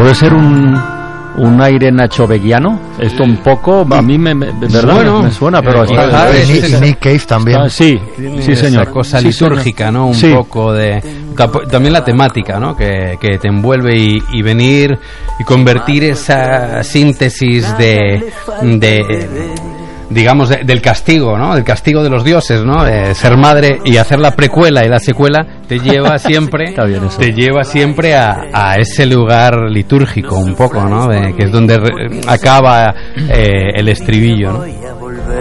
¿Puede ser un aire nachoveguiano? Esto un poco, a mí ¿verdad? Me suena, pero está... Y Nick Cave también. Sí, señor. Esa cosa sí, litúrgica, señor. ¿no? Un poco de... También la temática, ¿no? Que te envuelve y venir y convertir esa síntesis digamos, del castigo, ¿no? Del castigo de los dioses, ¿no? De ser madre y hacer la precuela y la secuela te lleva siempre a ese lugar litúrgico un poco, ¿no? Que es donde acaba el estribillo, ¿no?